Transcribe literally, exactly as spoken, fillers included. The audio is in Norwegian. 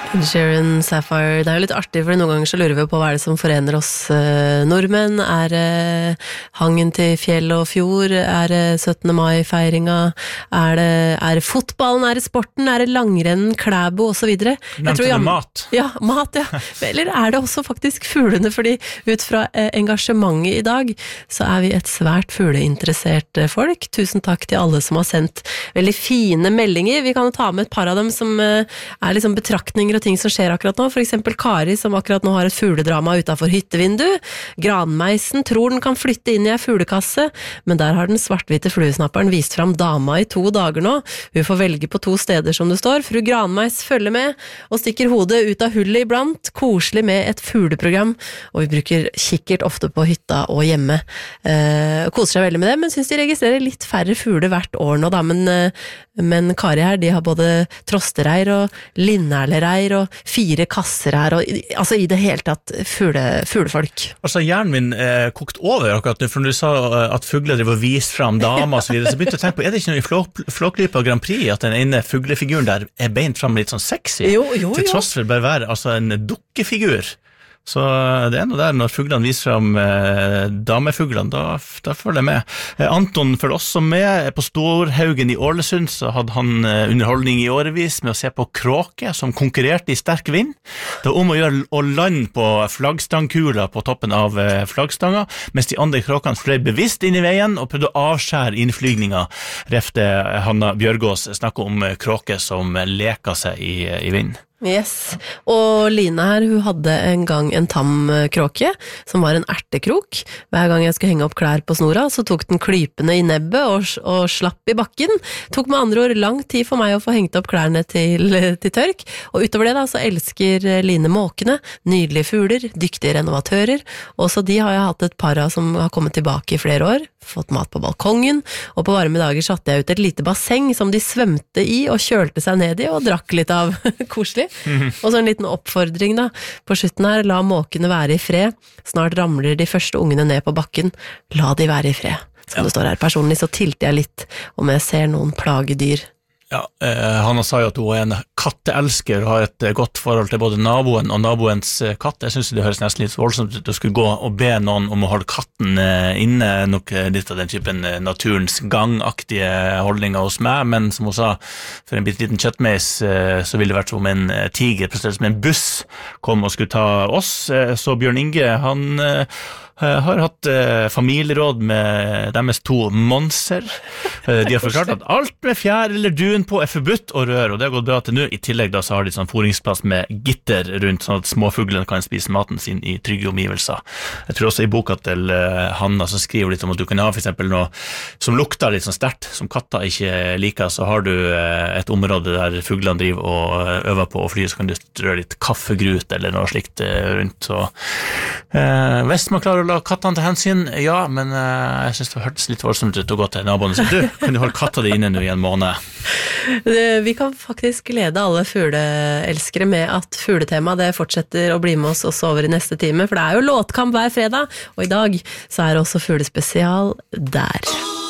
Ed Sheeran, Sapphire. Det er jo litt artig, for noen ganger så lurer vi på hva er det som forener oss eh, nordmenn. Er det eh, hangen til fjell og fjord? Er det syttende mai-feiringa? Er det, er det fotballen? Er det sporten? Er det langrennen, klæbo og så videre? Nevnte du mat? Ja, mat, ja. Eller er det også faktisk fuglene? Fordi ut fra eh, engasjementet i dag, så er vi et svært fugleinteressert eh, folk. Tusen takk til alle som har sendt veldig fine meldinger. Vi kan ta med et par av dem som eh, er liksom betraktninger og ting som skjer akkurat nå, for eksempel Kari som akkurat nå har et fugledrama utenfor hyttevindu. Granmeisen tror den kan flytte inn i en fuglekasse, men der har den svartvite fluesnapperen vist fram dama i to dager nå. Hun får velge på to steder som det står. Fru Granmeis følger med og stikker hodet ut av hullet iblant, koselig med et fugleprogram, og vi bruker kikkert ofte på hytta og hjemme. Eh, koser seg veldig med det, men synes de registrerer litt færre fugler hvert år nå da, men, eh, men Kari her, de har både trostereir og linnærlereir og fire kasser her, og altså i det hele tatt fugle, fuglefolk. Altså hjernen min eh, kokt over akkurat nå, for når du sa at fugler driver og viser frem damer og så videre, så begynte jeg å tenke på, er det ikke noe i Flå- Flåklypa Grand Prix at den ene fuglefiguren der er beint frem litt sånn sexy, jo, jo, til tross jo. for bare være altså en dukkefigur? Så det er noe der, når fuglene viser frem eh, damefuglene, da, da følger jeg med. Eh, Anton følger også med. På Storhaugen i Ålesund så hadde han eh, underholdning i årevis med å se på kråke som konkurrerte i sterk vind. Det var om å gjøre å lande på flaggstangkula på toppen av eh, flaggstanga, mens de andre kråkene fløy bevisst inn i veien og prøvde å avskjære innflygninga. Refte Hanna Bjørgås snakker om eh, kråke som eh, leker seg i, i vind. Yes, og Line her, hun hadde en gang en tam kråke, som var en ertekrok. Hver gang jeg skulle henge opp klær på snora, så tok den klypene i nebbet og, og slapp i bakken. Tok med andre ord lang tid for meg å få hengt opp klærne til, til tørk, og utover det da, så elsker Line måkene, nydelige fugler, dyktige renovatører. Også de har jeg hatt et par av som har kommet tilbake i flere år, fått mat på balkongen, og på varme dager satte jeg ut et lite basseng som de svømte i og kjølte seg ned i og drakk litt av. Koselig. Mm-hmm. Og så en liten oppfordring da, på slutten her, la måkene være i fred. Snart ramler de første ungene ned på bakken. La de være i fred. Som ja. Det står her, personlig så tilter jeg litt om jeg ser noen plagedyr. Ja, eh, Hanna sa jo at hun er en katteelsker og har et eh, godt forhold til både naboen og naboens eh, katt. Jeg synes det høres nesten litt voldsomt ut å skulle gå og be noen om å holde katten eh, inne, nok eh, litt av den typen eh, naturens gangaktige holdninger hos meg, men som hun sa, for en bitte liten kjøttmeis eh, så ville det vært som en eh, tiger, plutselig som en buss kom og skulle ta oss. Eh, så Bjørn Inge, han eh, har hatt eh, familieråd med deres to monser. Eh, de har forklart at alt med fjær eller dun på er forbudt å røre, og det har gått bra til nå. I tillegg da så har de sånn foringsplass med gitter rundt, sånn at småfuglene kan spise maten sin i trygge omgivelser. Jeg tror også i boka til eh, Hanna så skriver litt om at du kan ha for eksempel noe som lukter litt sånn sterkt, som katter ikke liker, så har du eh, et område der fuglene driver og øver på å fly, så kan du strø litt kaffegrut eller noe slikt eh, rundt. Så eh, hvis man klarer la kattene til hensyn, ja, men uh, jeg synes det hørtes litt voldsomt ut å gå til naboene. Så du, kan du holde katta di inne nå i en måned? Vi kan faktisk glede alle fugleelskere med at fugletema det fortsetter å bli med oss også over i neste time, for det er jo låtkamp hver fredag, og i dag så er det også fuglespesial der.